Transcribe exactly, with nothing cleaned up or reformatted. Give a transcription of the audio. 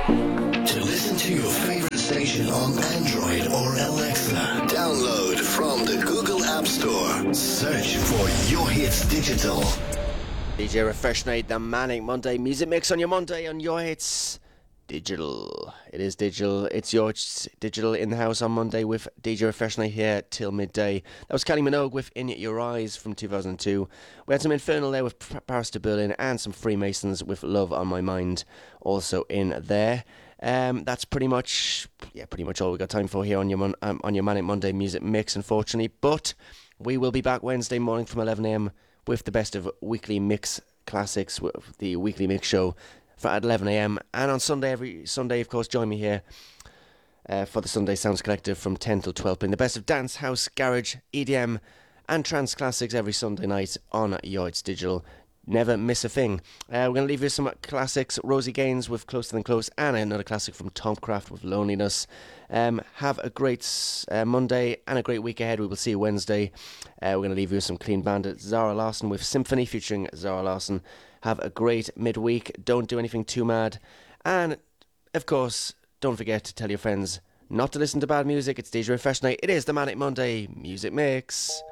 To listen to your favorite station on Android or Alexa, download from the Google App Store. Search for Your Hits Digital. D J Refresh Night, the Manic Monday music mix on your Monday on Your Hits Digital. It is digital. It's Your Hits Digital in the house on Monday with D J Refresh Night here till midday. That was Kylie Minogue with In Your Eyes from two thousand two. We had some Infernal there with Paris to Berlin and some Freemasons with Love on My Mind also in there. Um, that's pretty much, yeah, pretty much all we got time for here on your mon- um, on your Manic Monday music mix, unfortunately. But we will be back Wednesday morning from eleven a.m. with the best of weekly mix classics, with the weekly mix show for at eleven a.m. And on Sunday, every Sunday, of course, join me here uh, for the Sunday Sounds Collective from ten till twelve, playing the best of dance, house, garage, E D M, and trance classics every Sunday night on Your Hits Digital. Never miss a thing. Uh, we're going to leave you some classics. Rosie Gaines with Closer Than Close, and another classic from Tomcraft with Loneliness. Um, have a great uh, Monday and a great week ahead. We will see you Wednesday. Uh, we're going to leave you with some Clean Bandit. Zara Larsson with Symphony featuring Zara Larsson. Have a great midweek. Don't do anything too mad. And, of course, don't forget to tell your friends not to listen to bad music. It's D J Refresh Night. It is the Manic Monday Music Mix.